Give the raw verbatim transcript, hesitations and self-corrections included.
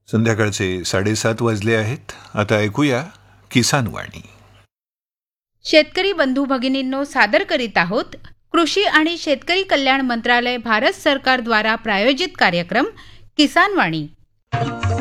संध्याकाळचे साडेसात वाजले आहेत. आता ऐकूया किसान वाणी. शेतकरी बंधू भगिनींनो, सादर करीत आहोत कृषी आणि शेतकरी कल्याण मंत्रालय, भारत सरकार द्वारा प्रायोजित कार्यक्रम किसान वाणी.